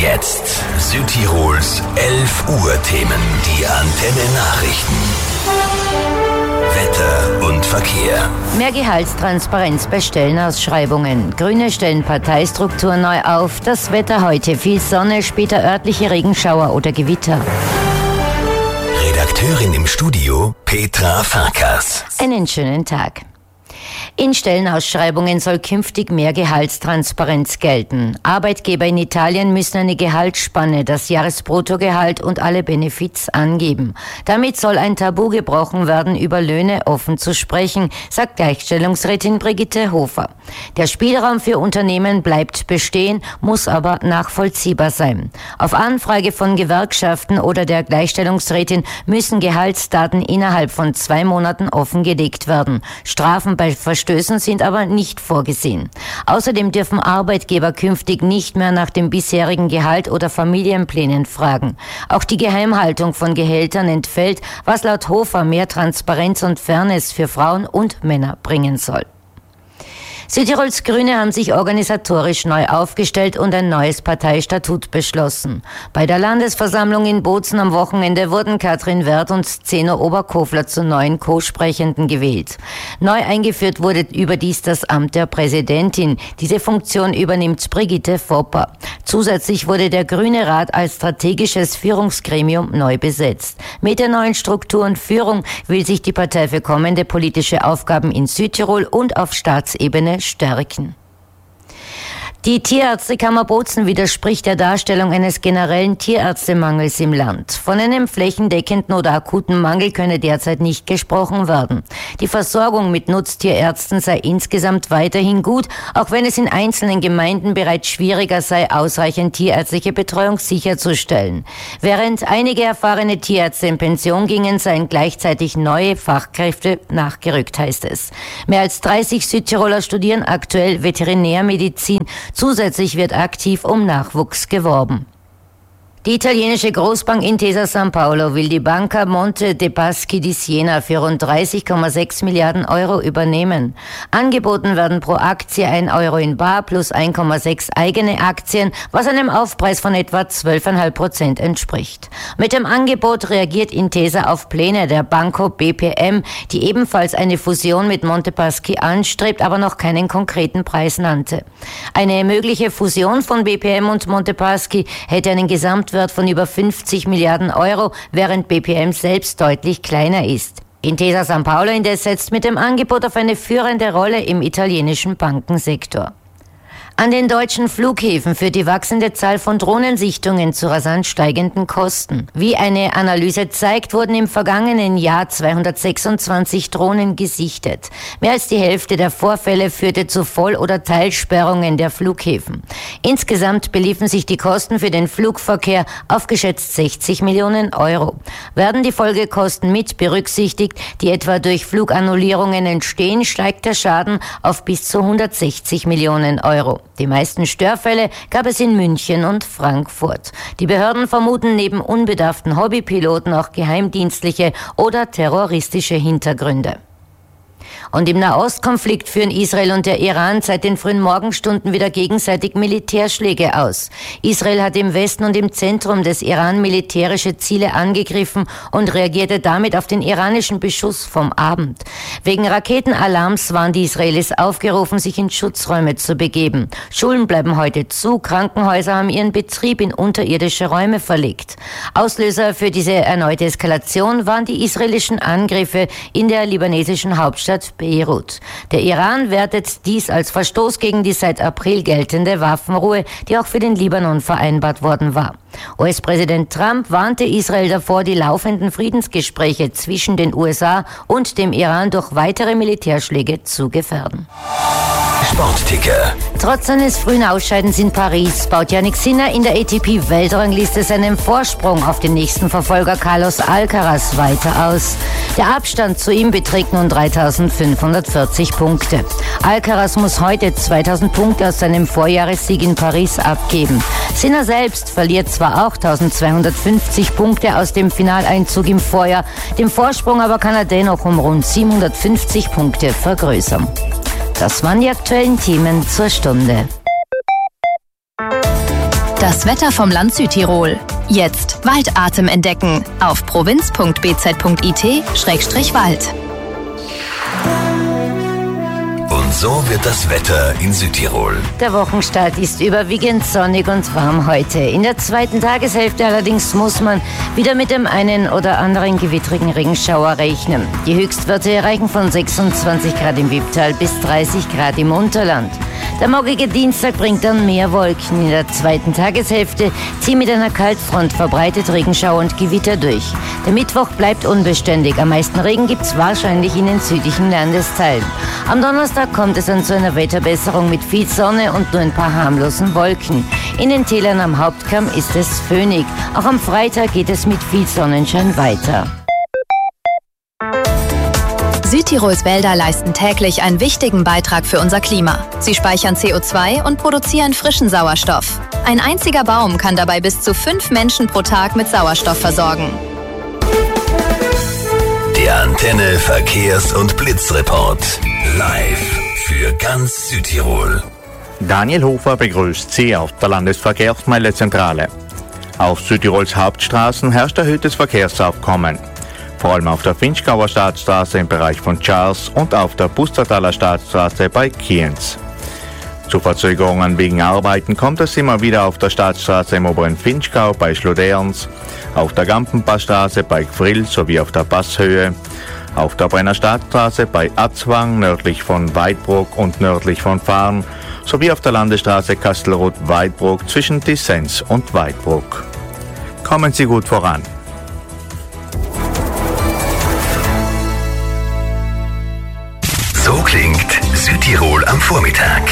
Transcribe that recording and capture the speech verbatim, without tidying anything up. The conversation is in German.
jetzt Südtirols elf Uhr Themen, die Antenne Nachrichten. Wetter und Verkehr. Mehr Gehaltstransparenz bei Stellenausschreibungen. Grüne stellen Parteistruktur neu auf. Das Wetter heute: viel Sonne, später örtliche Regenschauer oder Gewitter. Redakteurin im Studio Petra Farkas. Einen schönen Tag. In Stellenausschreibungen soll künftig mehr Gehaltstransparenz gelten. Arbeitgeber in Italien müssen eine Gehaltsspanne, das Jahresbruttogehalt und alle Benefits angeben. Damit soll ein Tabu gebrochen werden, über Löhne offen zu sprechen, sagt Gleichstellungsrätin Brigitte Hofer. Der Spielraum für Unternehmen bleibt bestehen, muss aber nachvollziehbar sein. Auf Anfrage von Gewerkschaften oder der Gleichstellungsrätin müssen Gehaltsdaten innerhalb von zwei Monaten offengelegt werden. Strafen bei Verstößen sind aber nicht vorgesehen. Außerdem dürfen Arbeitgeber künftig nicht mehr nach dem bisherigen Gehalt oder Familienplänen fragen. Auch die Geheimhaltung von Gehältern entfällt, was laut Hofer mehr Transparenz und Fairness für Frauen und Männer bringen soll. Südtirols Grüne haben sich organisatorisch neu aufgestellt und ein neues Parteistatut beschlossen. Bei der Landesversammlung in Bozen am Wochenende wurden Katrin Werth und Zeno Oberkofler zu neuen Co-Sprechenden gewählt. Neu eingeführt wurde überdies das Amt der Präsidentin. Diese Funktion übernimmt Brigitte Fopper. Zusätzlich wurde der Grüne Rat als strategisches Führungsgremium neu besetzt. Mit der neuen Struktur und Führung will sich die Partei für kommende politische Aufgaben in Südtirol und auf Staatsebene stärken. Die Tierärztekammer Bozen widerspricht der Darstellung eines generellen Tierärztemangels im Land. Von einem flächendeckenden oder akuten Mangel könne derzeit nicht gesprochen werden. Die Versorgung mit Nutztierärzten sei insgesamt weiterhin gut, auch wenn es in einzelnen Gemeinden bereits schwieriger sei, ausreichend tierärztliche Betreuung sicherzustellen. Während einige erfahrene Tierärzte in Pension gingen, seien gleichzeitig neue Fachkräfte nachgerückt, heißt es. Mehr als dreißig Südtiroler studieren aktuell Veterinärmedizin. Zusätzlich wird aktiv um Nachwuchs geworben. Die italienische Großbank Intesa Sanpaolo will die Banca Monte dei Paschi di Siena für rund dreißig Komma sechs Milliarden Euro übernehmen. Angeboten werden pro Aktie ein Euro in bar plus eins Komma sechs eigene Aktien, was einem Aufpreis von etwa zwölf Komma fünf Prozent entspricht. Mit dem Angebot reagiert Intesa auf Pläne der Banco B P M, die ebenfalls eine Fusion mit Monte Paschi anstrebt, aber noch keinen konkreten Preis nannte. Eine mögliche Fusion von B P M und Monte Paschi hätte einen Gesamt Wert von über fünfzig Milliarden Euro, während B P M selbst deutlich kleiner ist. Intesa Sanpaolo indes setzt mit dem Angebot auf eine führende Rolle im italienischen Bankensektor. An den deutschen Flughäfen führt die wachsende Zahl von Drohnensichtungen zu rasant steigenden Kosten. Wie eine Analyse zeigt, wurden im vergangenen Jahr zweihundertsechsundzwanzig Drohnen gesichtet. Mehr als die Hälfte der Vorfälle führte zu Voll- oder Teilsperrungen der Flughäfen. Insgesamt beliefen sich die Kosten für den Flugverkehr auf geschätzt sechzig Millionen Euro. Werden die Folgekosten mit berücksichtigt, die etwa durch Flugannullierungen entstehen, steigt der Schaden auf bis zu hundertsechzig Millionen Euro. Die meisten Störfälle gab es in München und Frankfurt. Die Behörden vermuten neben unbedarften Hobbypiloten auch geheimdienstliche oder terroristische Hintergründe. Und im Nahostkonflikt führen Israel und der Iran seit den frühen Morgenstunden wieder gegenseitig Militärschläge aus. Israel hat im Westen und im Zentrum des Iran militärische Ziele angegriffen und reagierte damit auf den iranischen Beschuss vom Abend. Wegen Raketenalarms waren die Israelis aufgerufen, sich in Schutzräume zu begeben. Schulen bleiben heute zu, Krankenhäuser haben ihren Betrieb in unterirdische Räume verlegt. Auslöser für diese erneute Eskalation waren die israelischen Angriffe in der libanesischen Hauptstadt Beirut. Der Iran wertet dies als Verstoß gegen die seit April geltende Waffenruhe, die auch für den Libanon vereinbart worden war. U S-Präsident Trump warnte Israel davor, die laufenden Friedensgespräche zwischen den U S A und dem Iran durch weitere Militärschläge zu gefährden. Sportticker. Trotz seines frühen Ausscheidens in Paris baut Jannik Sinner in der A T P-Weltrangliste seinen Vorsprung auf den nächsten Verfolger Carlos Alcaraz weiter aus. Der Abstand zu ihm beträgt nun dreitausendfünfhundertvierzig Punkte. Alcaraz muss heute zweitausend Punkte aus seinem Vorjahressieg in Paris abgeben. Sinner selbst verliert zwar auch eintausendzweihundertfünfzig Punkte aus dem Finaleinzug im Vorjahr, den Vorsprung aber kann er dennoch um rund siebenhundertfünfzig Punkte vergrößern. Das waren die aktuellen Themen zur Stunde. Das Wetter vom Land Südtirol. Jetzt Waldatem entdecken auf provinz punkt b z punkt i t Schrägstrich Wald. Und so wird das Wetter in Südtirol. Der Wochenstart ist überwiegend sonnig und warm heute. In der zweiten Tageshälfte allerdings muss man wieder mit dem einen oder anderen gewittrigen Regenschauer rechnen. Die Höchstwerte erreichen von sechsundzwanzig Grad im Wipptal bis dreißig Grad im Unterland. Der morgige Dienstag bringt dann mehr Wolken. In der zweiten Tageshälfte ziehen mit einer Kaltfront verbreitet Regenschauer und Gewitter durch. Der Mittwoch bleibt unbeständig. Am meisten Regen gibt es wahrscheinlich in den südlichen Landesteilen. Am Donnerstag kommt es dann zu einer Wetterbesserung mit viel Sonne und nur ein paar harmlosen Wolken. In den Tälern am Hauptkamm ist es föhnig. Auch am Freitag geht es mit viel Sonnenschein weiter. Südtirols Wälder leisten täglich einen wichtigen Beitrag für unser Klima. Sie speichern C O zwei und produzieren frischen Sauerstoff. Ein einziger Baum kann dabei bis zu fünf Menschen pro Tag mit Sauerstoff versorgen. Der Antenne Verkehrs- und Blitzreport. Live für ganz Südtirol. Daniel Hofer begrüßt Sie auf der Landesverkehrsmeldezentrale. Auf Südtirols Hauptstraßen herrscht erhöhtes Verkehrsaufkommen. Vor allem auf der Finchgauer Staatsstraße im Bereich von Charles und auf der Pustertaler Staatsstraße bei Kienz. Zu Verzögerungen wegen Arbeiten kommt es immer wieder auf der Staatsstraße im oberen Finchgau bei Schloderns, auf der Gampenpassstraße bei Gfrill sowie auf der Passhöhe, auf der Brenner Stadtstraße bei Atzwang nördlich von Weidbruck und nördlich von Farn sowie auf der Landesstraße Kastelruth-Weidbruck zwischen Dissens und Weidbruck. Kommen Sie gut voran. So klingt Südtirol am Vormittag.